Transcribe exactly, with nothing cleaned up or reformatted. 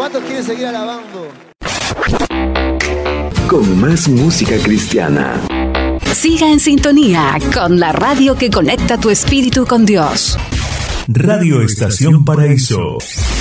¿Cuántos quieren seguir alabando? Con más música cristiana. Siga en sintonía con la radio que conecta tu espíritu con Dios. Radio Estación Paraíso.